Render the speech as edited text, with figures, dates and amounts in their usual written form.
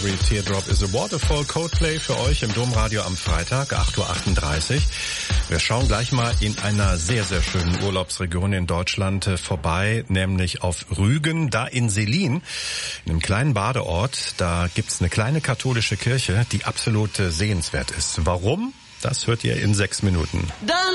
Every Teardrop is a Waterfall. Coldplay für euch im Domradio am Freitag, 8:38 Uhr. Wir schauen gleich mal in einer sehr, sehr schönen Urlaubsregion in Deutschland vorbei, nämlich auf Rügen, da in Selin, in einem kleinen Badeort. Da gibt's eine kleine katholische Kirche, die absolut sehenswert ist. Warum? Das hört ihr in 6 Minuten.